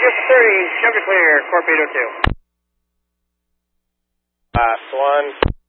Roger for 30, show to clear, Corp 802. Last one.